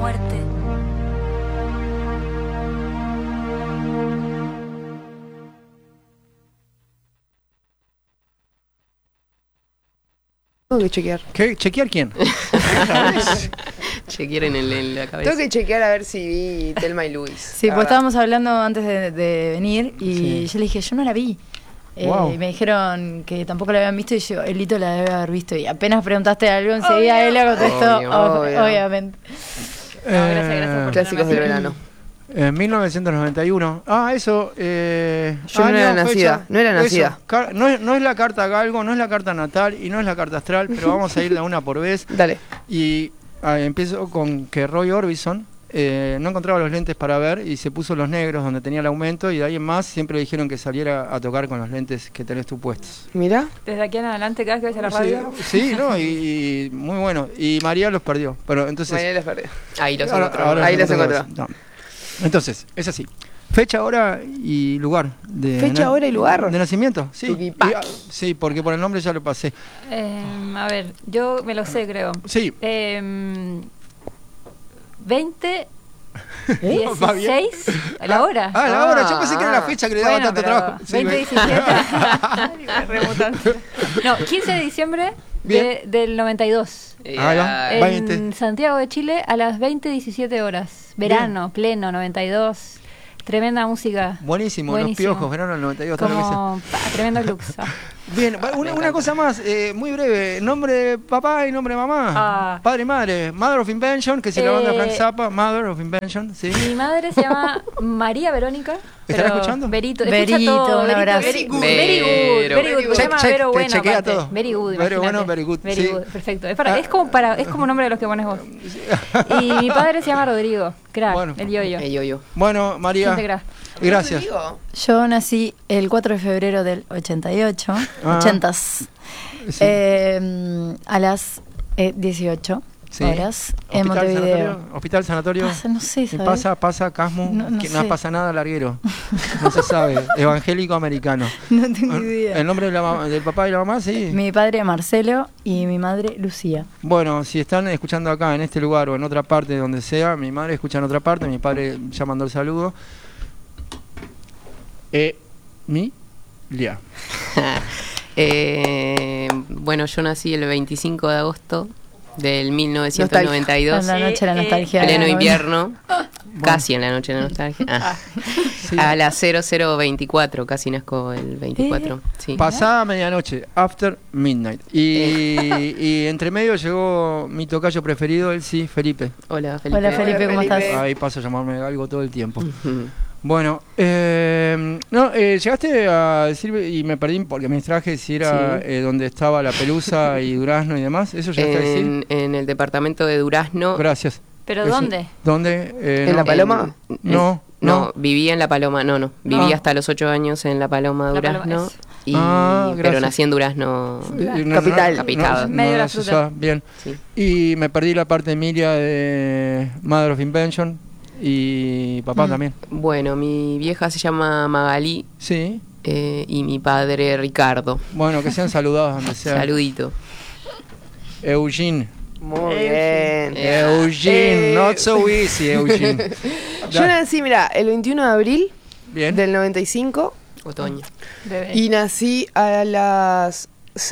muerte. Tengo que chequear. ¿Qué? ¿Chequear quién? Chequear en la cabeza. Tengo que chequear a ver si vi Thelma y Luis. Sí, pues estábamos hablando antes de venir y yo le dije, yo no la vi. Wow. Y me dijeron que tampoco la habían visto y yo, Elito la debe haber visto. Y apenas preguntaste algo, enseguida él le contestó, Obvio. obviamente. Gracias por Clásicos del verano. En 1991. Eso. Yo no era nacida. No era nacida. Eso. No es la carta Galgo, no es la carta natal y no es la carta astral, pero vamos a ir de una por vez. Dale. Y empiezo con que Roy Orbison no encontraba los lentes para ver y se puso los negros donde tenía el aumento y de ahí en más siempre le dijeron que saliera a tocar con los lentes que tenés tú puestos. Mira. Desde aquí en adelante, cada vez que vayas a la radio. Sí, no, y muy bueno. Y María los perdió. Pero entonces. María los perdió. Ahí los ahora- encontró. ahora Ahí los encontró. encontró. No. Entonces, es así. Fecha, hora y lugar. Fecha, hora y lugar. De nacimiento, sí. Tuquipaqui. Sí, porque por el nombre ya lo pasé. A ver, yo me lo sé, creo. Sí. 20, Va bien. 16, a la hora. La hora. Yo pensé que era la fecha que le daba tanto pero trabajo. Sí, 20, 17. No, 15 de diciembre Bien. del 92. Ahí va. En 20. Santiago de Chile a las 20:17 horas. Verano, pleno, 92. Tremenda música. Buenísimo, los Buenísimo. piojos, verano del 92. todo lo que sea. Como tremendo looks. Bien, una cosa más, muy breve. Nombre de papá y nombre de mamá. Padre y madre. Mother of Invention, que es la banda Frank Zappa. Mother of Invention, sí. Mi madre se llama María Verónica. ¿Estará pero escuchando? Verito, Verito, escucha todo, un Verito, abrazo. Very good, Vero. very good. Se llama Check, Vero te Bueno. chequea aparte. todo. Very good, Vero imagínate. Bueno, very good, Very sí. good, perfecto. Es como nombre de los que pones vos. Y mi padre se llama Rodrigo, crack, Bueno. el yo-yo. Yo. Bueno, María, Gente crack. gracias. Yo nací el 4 de febrero del 88, 80s, Sí. a las 18 Sí. horas en Hospital, Montevideo. sanatorio, hospital, sanatorio. No sé, Y ¿sabes? pasa, Casmo, No que sé. no pasa nada, larguero. No se sabe. Evangélico americano. No tengo idea. El nombre de del papá y la mamá, sí. Mi padre Marcelo y mi madre Lucía. Bueno, si están escuchando acá, en este lugar o en otra parte, donde sea, mi madre escucha en otra parte, mi padre ya mandó el saludo. Emilia. Bueno, yo nací el 25 de agosto del 1992. En la noche de la nostalgia. Pleno invierno, casi en la noche de la nostalgia. Sí. A las 0024, casi nazco el 24. Sí. Pasada medianoche, after midnight. Y entre medio llegó mi tocayo preferido, él sí, Felipe. Hola, Felipe. Hola Felipe, ¿cómo estás? Ahí paso a llamarme algo todo el tiempo. Ujú. Bueno, llegaste a decir, y me perdí porque me distraje, si era Sí. donde estaba la Pelusa y Durazno y demás. ¿Eso llegaste a decir? En el departamento de Durazno. Gracias. ¿Pero Eso. dónde? ¿Dónde? ¿En no. La Paloma? No. No, vivía en La Paloma, no. Viví Ah. hasta los 8 años en La Paloma, La Paloma, Durazno. eso. Ah, Pero gracias. nací en Durazno. Capital. Capital. Medio de la eso fruta. está bien. Sí. Y me perdí la parte de Emilia de Mother of Invention y papá también. Bueno, mi vieja se llama Magalí Sí. y mi padre Ricardo. Bueno, que sean saludados donde sea. Saludito. Eugene. Muy bien. Eugene, not so easy, Eugene. Yo nací, mira, el 21 de abril Bien. del 95 Otoño. Bebé. y nací a las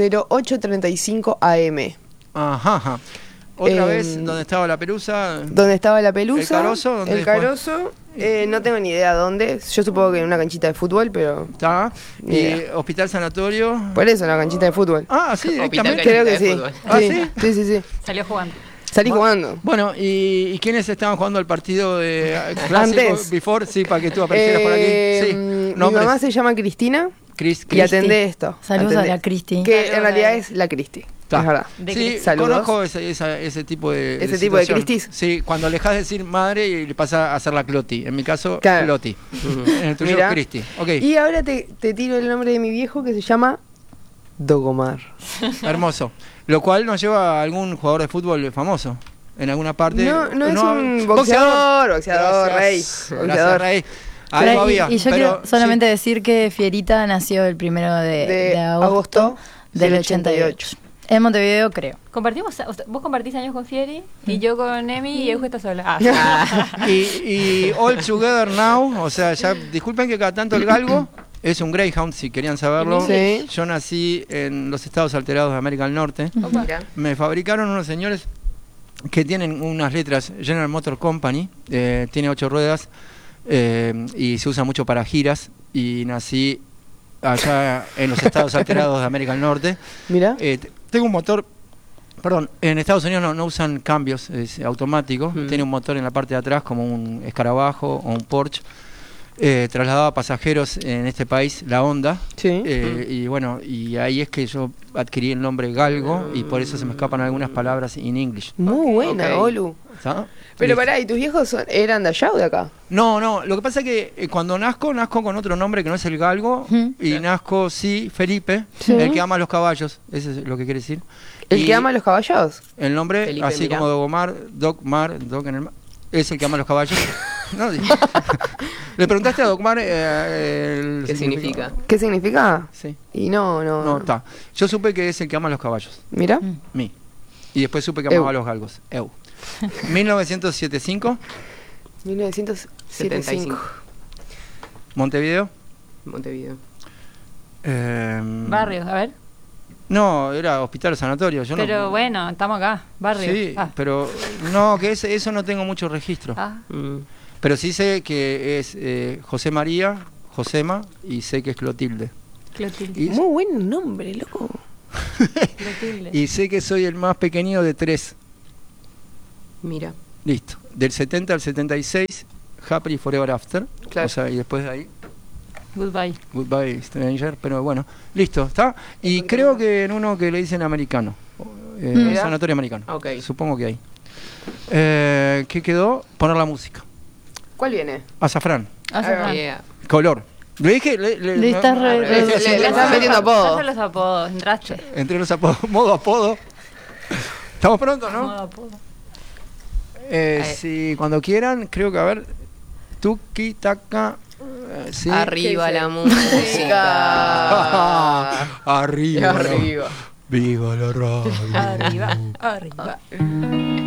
08:35 AM. Ajá. Otra Em, vez, donde estaba la Pelusa. ¿Dónde estaba la Pelusa? ¿El Carozo? ¿Dónde El Carozo. No tengo ni idea dónde. Yo supongo que en una canchita de fútbol, pero... Está. Ni idea. Hospital Sanatorio. Por eso, en la canchita de fútbol. Ah, sí, directamente. Creo que de sí. fútbol. ¿Ah, Sí, sí? sí, sí, sí. Salió jugando. Salí jugando. Bueno, ¿y quiénes estaban jugando el partido de clásico? Antes. Before, sí, para que tú aparecieras por aquí. Sí. Mi Nombres. mamá se llama Cristina Chris. y atendé esto. Saludos Atendé. a la Cristi. Que Saludos en realidad a- es la Cristi. Ta. Es verdad. De Sí, Cris. Saludos. conozco ese tipo de ¿Ese tipo de situación. Cristis? Sí, cuando alejas de decir madre y le pasa a hacer la Cloti. En mi caso, Claro. Cloti. En el tuyo, Mira. Cristi. Ok, Y ahora te tiro el nombre de mi viejo que se llama Dogomar. hermoso. Lo cual nos lleva a algún jugador de fútbol famoso. En alguna parte. No es un boxeador, boxeador, rey. Gracias, Boxeador. rey. Pero, Algo había. y yo pero quiero solamente sí. decir que Fierita nació el 1 de De agosto agosto del del 88. En Montevideo, creo. Vos compartís años con Fieri y yo con Emi y Euge está sola. Ah. Y All Together Now, o sea, ya disculpen que cada tanto el galgo es un Greyhound, si querían saberlo. Sí. Yo nací en los Estados Alterados de América del Norte. Mira. Me fabricaron unos señores que tienen unas letras, General Motor Company, tiene 8 ruedas y se usa mucho para giras, y nací allá en los Estados Alterados de América del Norte. Mira. Tengo un motor, perdón, en Estados Unidos no usan cambios, es automático, tiene un motor en la parte de atrás como un escarabajo o un Porsche. Trasladaba pasajeros en este país, la Honda, Sí. y bueno, y ahí es que yo adquirí el nombre Galgo, y por eso se me escapan algunas palabras en inglés. Muy buena, Ok. Olu. ¿Está? Pero Listo. pará, ¿y tus viejos eran de allá o de acá? No, lo que pasa es que cuando nazco con otro nombre que no es el Galgo, y nazco, sí, Felipe, Sí. el que ama los caballos, eso es lo que quiere decir. ¿El Y que ama a los caballos? el nombre, Felipe, así mirá. como Doc en el mar, es el que ama los caballos. No, sí. Le preguntaste a Doc Mar el ¿Qué significa? ¿Qué significa? Sí. Y no. No, está. Yo supe que es el que ama los caballos. Mira. Mi. Y después supe que amaba Eu. a los galgos. 1975, 1975. Montevideo. Montevideo. Barrios, a ver. No, era hospital o sanatorio. Yo Pero no, bueno, estamos acá, barrios. Sí, Ah. pero no, que eso no tengo mucho registro. Ah. Pero sí sé que es José María, Josema, y sé que es Clotilde. Clotilde. Y, Muy buen nombre, loco. Clotilde. y sé que soy el más pequeño de 3. Mira. Listo. Del 70 al 76, Happy Forever After. Claro. O sea, y después de ahí, Goodbye. Goodbye Stranger. Pero bueno, listo, ¿está? Y creo que en uno que le dicen americano. Mira. Sanatorio americano. Ok. Supongo que hay. ¿Qué quedó? Poner la música. ¿Cuál viene? Azafrán. Azafrán. Yeah. Color. Le dije. Le estás re- Le estás metiendo apodo. Pasan los apodos, entraste. Entre los apodos. Modo apodo. Estamos pronto, ¿no? Modo apodo. Sí, cuando quieran, creo que a ver. Tuki, taca. Sí. Arriba ¿Qué la dice? música. Arriba. Arriba. Viva la radio. Arriba, arriba.